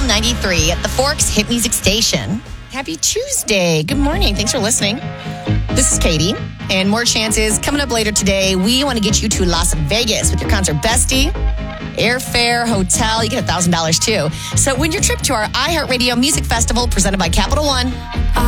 93 at the Forks Hit Music Station. Happy Tuesday. Good morning. Thanks for listening. This is Katie, and more chances coming up later today. We want to get you to Las Vegas with your concert bestie. Airfare, hotel, you get $1,000 too. So win your trip to our iHeartRadio Music Festival presented by Capital One.